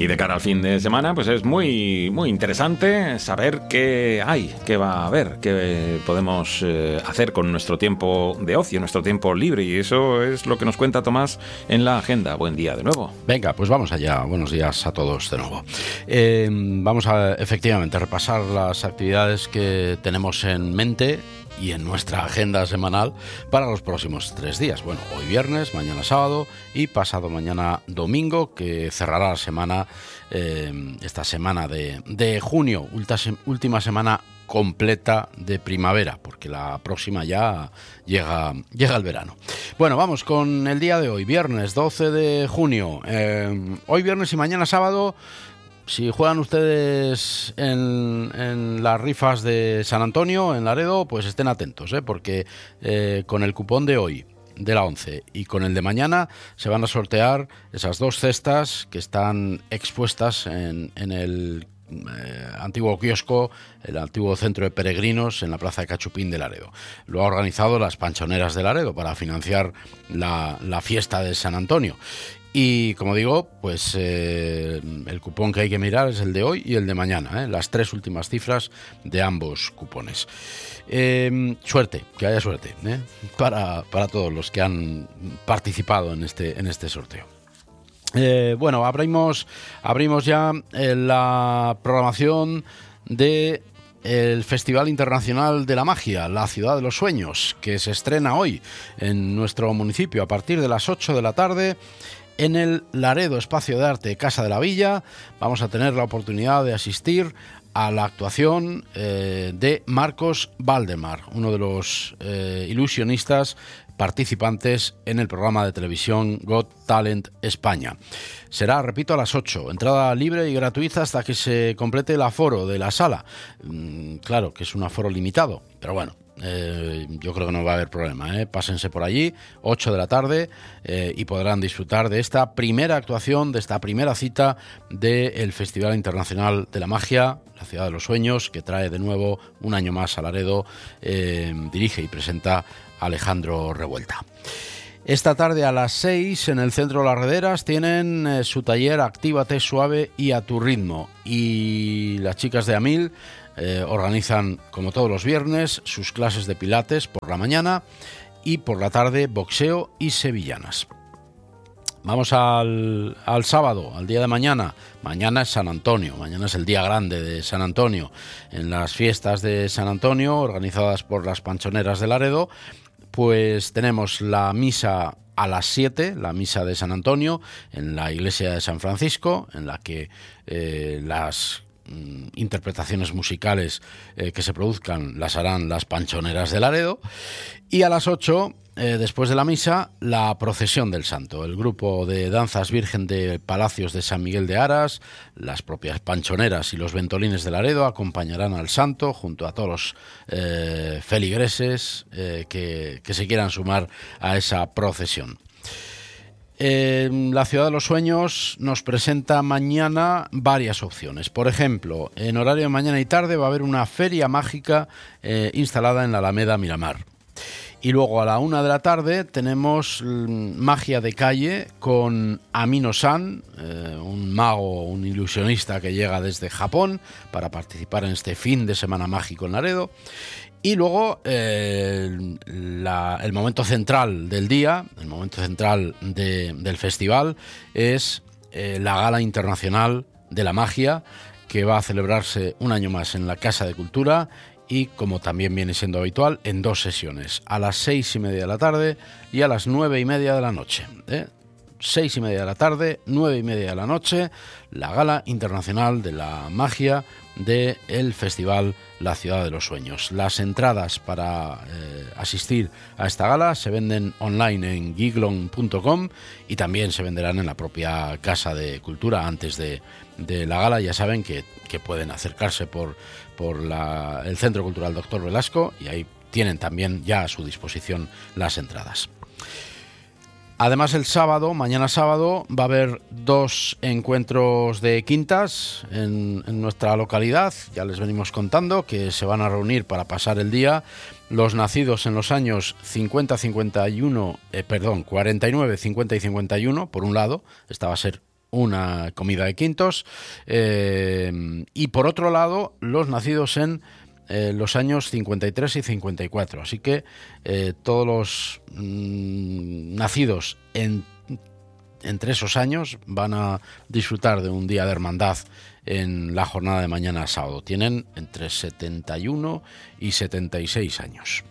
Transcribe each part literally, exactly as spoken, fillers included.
Y de cara al fin de semana, pues es muy, muy interesante saber qué hay, qué va a haber, qué podemos eh, hacer con nuestro tiempo de ocio, nuestro tiempo libre. Y eso es lo que nos cuenta Tomás en la agenda. Buen día de nuevo. Venga, pues vamos allá. Buenos días a todos de nuevo. Eh, vamos a efectivamente repasar las actividades que tenemos en mente y en nuestra agenda semanal para los próximos tres días. Bueno, hoy viernes, mañana sábado y pasado mañana domingo, que cerrará la semana, eh, esta semana de, de junio, última semana completa de primavera, porque la próxima ya llega, llega el verano. Bueno, vamos con el día de hoy, viernes doce de junio. Eh, hoy viernes y mañana sábado, si juegan ustedes en, en las rifas de San Antonio, en Laredo, pues estén atentos, ¿eh? porque eh, con el cupón de hoy, de la once, y con el de mañana se van a sortear esas dos cestas que están expuestas en, en el eh, antiguo kiosco, el antiguo centro de peregrinos en la plaza de Cachupín de Laredo. Lo ha organizado las Panchoneras de Laredo para financiar la, la fiesta de San Antonio. Y como digo, pues eh, el cupón que hay que mirar es el de hoy y el de mañana, ¿eh? Las tres últimas cifras de ambos cupones. Eh, suerte, que haya suerte, ¿eh? para, para todos los que han participado en este, en este sorteo. Eh, bueno, abrimos, abrimos ya eh, la programación de el Festival Internacional de la Magia, la Ciudad de los Sueños, que se estrena hoy en nuestro municipio a partir de las ocho de la tarde. En el Laredo Espacio de Arte Casa de la Villa vamos a tener la oportunidad de asistir a la actuación eh, de Marcos Valdemar, uno de los eh, ilusionistas participantes en el programa de televisión Got Talent España. Será, repito, a las ocho, entrada libre y gratuita hasta que se complete el aforo de la sala. Mm, claro que es un aforo limitado, pero bueno, Eh, yo creo que no va a haber problema, ¿eh? Pásense por allí, ocho de la tarde, eh, y podrán disfrutar de esta primera actuación, de esta primera cita del Festival Internacional de la Magia, la Ciudad de los Sueños, que trae de nuevo un año más a Laredo, eh, dirige y presenta Alejandro Revuelta. Esta tarde a las seis en el Centro de las Rederas tienen eh, su taller Actívate Suave y a tu ritmo, y las chicas de Amil Eh, organizan, como todos los viernes, sus clases de pilates por la mañana y por la tarde boxeo y sevillanas. Vamos al, al sábado, al día de mañana. Mañana es San Antonio, mañana es el día grande de San Antonio. En las fiestas de San Antonio, organizadas por las Panchoneras de Laredo, pues tenemos la misa a las siete, la misa de San Antonio, en la iglesia de San Francisco, en la que eh, las interpretaciones musicales eh, que se produzcan las harán las Panchoneras de Laredo. Y a las ocho, eh, después de la misa, la procesión del santo, el grupo de danzas virgen de Palacios de San Miguel de Aras, las propias Panchoneras y los Ventolines de Laredo acompañarán al santo junto a todos los eh, feligreses eh, que, que se quieran sumar a esa procesión. Eh, la Ciudad de los Sueños nos presenta mañana varias opciones. Por ejemplo, en horario de mañana y tarde va a haber una feria mágica eh, instalada en la Alameda Miramar. Y luego a la una de la tarde tenemos mm, magia de calle con Amino-san, eh, un mago, un ilusionista que llega desde Japón para participar en este fin de semana mágico en Laredo. Y luego eh, la, el momento central del día, el momento central de, del festival es eh, la Gala Internacional de la Magia, que va a celebrarse un año más en la Casa de Cultura y, como también viene siendo habitual, en dos sesiones, a las seis y media de la tarde y a las nueve y media de la noche. ¿eh? Seis y media de la tarde, nueve y media de la noche, la Gala Internacional de la Magia del Festival La Ciudad de los Sueños. Las entradas para eh, asistir a esta gala se venden online en giglon punto com y también se venderán en la propia Casa de Cultura antes de, de la gala. Ya saben que, que pueden acercarse por, por la, el Centro Cultural Doctor Velasco y ahí tienen también ya a su disposición las entradas. Además, el sábado, mañana sábado, va a haber dos encuentros de quintas en, en nuestra localidad. Ya les venimos contando que se van a reunir para pasar el día los nacidos en los años cincuenta cincuenta y uno, eh, perdón, cuarenta y nueve, cincuenta y cincuenta y uno, por un lado. Esta va a ser una comida de quintos. Eh, y por otro lado, los nacidos en eh, los años cincuenta y tres y cincuenta y cuatro. Así que eh, todos los mmm, nacidos en, entre esos años van a disfrutar de un día de hermandad en la jornada de mañana sábado. Tienen entre setenta y uno y setenta y seis años.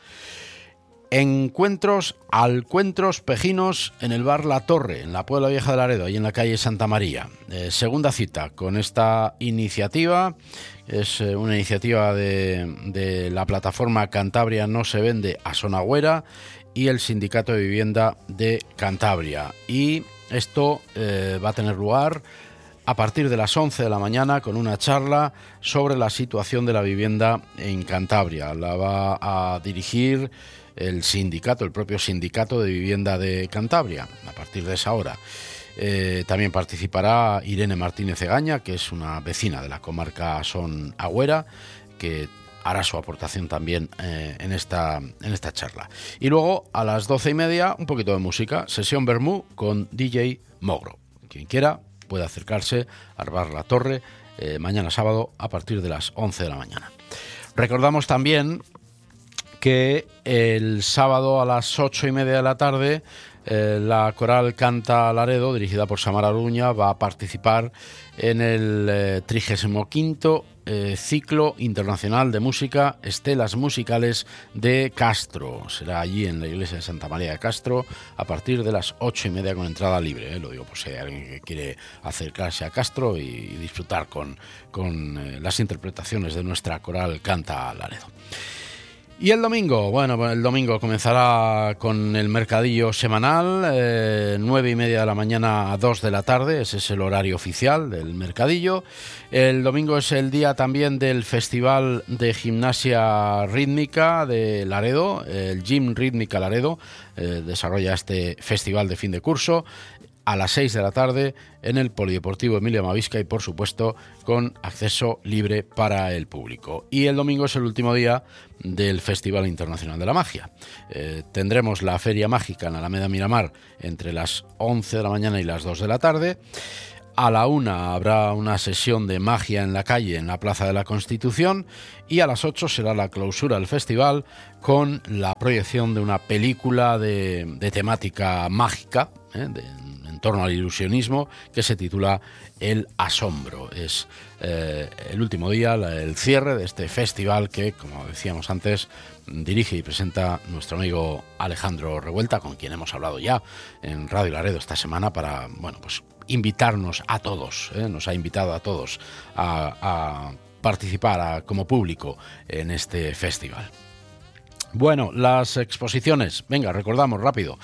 Encuentros, alcuentros pejinos en el bar La Torre, en la Puebla Vieja de Laredo, ahí en la calle Santa María. Eh, segunda cita con esta iniciativa. Es eh, una iniciativa de, de la plataforma Cantabria No Se Vende a Sonagüera y el Sindicato de Vivienda de Cantabria. Y esto eh, va a tener lugar a partir de las once de la mañana con una charla sobre la situación de la vivienda en Cantabria. La va a dirigir el sindicato, el propio Sindicato de Vivienda de Cantabria, a partir de esa hora. Eh, también participará Irene Martínez Egaña, que es una vecina de la comarca Sonagüera, que hará su aportación también eh, en, esta, en esta charla. Y luego, a las doce y media, un poquito de música, sesión Bermú con D J Mogro. Quien quiera puede acercarse al bar La Torre eh, mañana sábado a partir de las once de la mañana. Recordamos también que el sábado a las ocho y media de la tarde eh, la coral Canta Laredo, dirigida por Samara Luña, va a participar en el eh, trigésimo quinto eh, ciclo internacional de música Estelas Musicales de Castro. Será allí en la iglesia de Santa María de Castro a partir de las ocho y media con entrada libre. Eh. Lo digo por si hay alguien que quiere acercarse a Castro y, y disfrutar con, con eh, las interpretaciones de nuestra coral Canta Laredo. Y el domingo, bueno, el domingo comenzará con el mercadillo semanal, eh, nueve y media de la mañana a dos de la tarde, ese es el horario oficial del mercadillo. El domingo es el día también del Festival de Gimnasia Rítmica de Laredo, el Gym Rítmica Laredo, eh, desarrolla este festival de fin de curso a las seis de la tarde en el Polideportivo Emilio Mavisca y, por supuesto, con acceso libre para el público. Y el domingo es el último día del Festival Internacional de la Magia. Eh, tendremos la Feria Mágica en Alameda Miramar entre las once de la mañana y las dos de la tarde. A la una habrá una sesión de magia en la calle en la Plaza de la Constitución y a las ocho será la clausura del festival con la proyección de una película de, de temática mágica, ¿eh? de, en torno al ilusionismo, que se titula El Asombro. Es eh, el último día, la, el cierre de este festival que, como decíamos antes, dirige y presenta nuestro amigo Alejandro Revuelta, con quien hemos hablado ya en Radio Laredo esta semana para, bueno, pues invitarnos a todos, ¿eh? Nos ha invitado a todos a, a participar a, como público en este festival. Bueno, las exposiciones, venga, recordamos rápido.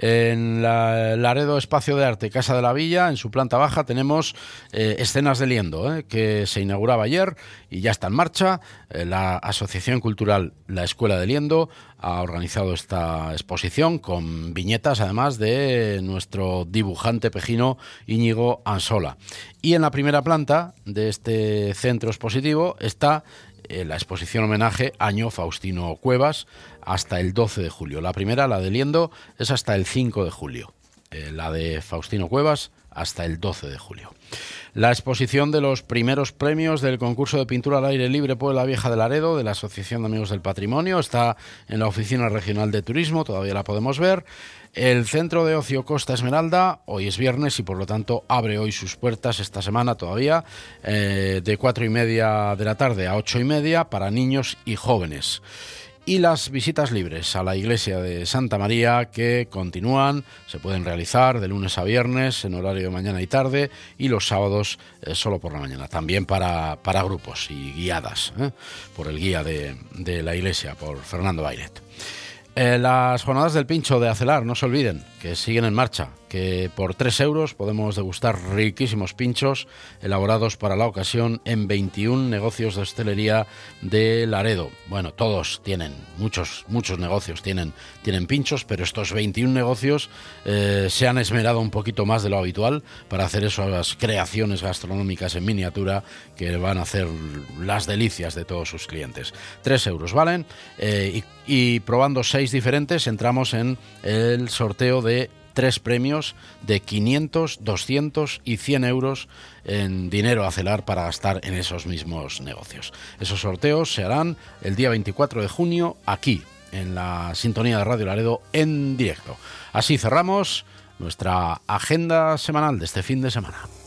En la Laredo Espacio de Arte, Casa de la Villa, en su planta baja tenemos eh, Escenas de Liendo, eh, que se inauguraba ayer y ya está en marcha. Eh, la Asociación Cultural La Escuela de Liendo ha organizado esta exposición con viñetas, además, de nuestro dibujante pejino Íñigo Ansola. Y en la primera planta de este centro expositivo está la exposición homenaje Año Faustino Cuevas hasta el doce de julio. La primera, la de Liendo, es hasta el cinco de julio. Eh, la de Faustino Cuevas hasta el doce de julio. La exposición de los primeros premios del concurso de pintura al aire libre Puebla Vieja de Laredo de la Asociación de Amigos del Patrimonio está en la Oficina Regional de Turismo, todavía la podemos ver. El Centro de Ocio Costa Esmeralda, hoy es viernes y por lo tanto abre hoy sus puertas esta semana todavía, eh, de cuatro y media de la tarde a ocho y media para niños y jóvenes. Y las visitas libres a la iglesia de Santa María, que continúan, se pueden realizar de lunes a viernes en horario de mañana y tarde, y los sábados eh, solo por la mañana, también para, para grupos y guiadas, ¿eh? por el guía de, de la iglesia, por Fernando Bailet. Eh, las jornadas del pincho de Acelar, no se olviden, que siguen en marcha, que por tres euros podemos degustar riquísimos pinchos elaborados para la ocasión en veintiún negocios de hostelería de Laredo. Bueno, todos tienen, muchos muchos negocios tienen, tienen pinchos, pero estos veintiún negocios eh, se han esmerado un poquito más de lo habitual para hacer esas creaciones gastronómicas en miniatura que van a hacer las delicias de todos sus clientes. Tres euros valen, eh, y, y probando seis diferentes entramos en el sorteo de tres premios de quinientos, doscientos y cien euros en dinero a celar para gastar en esos mismos negocios. Esos sorteos se harán el día veinticuatro de junio aquí, en la sintonía de Radio Laredo, en directo. Así cerramos nuestra agenda semanal de este fin de semana.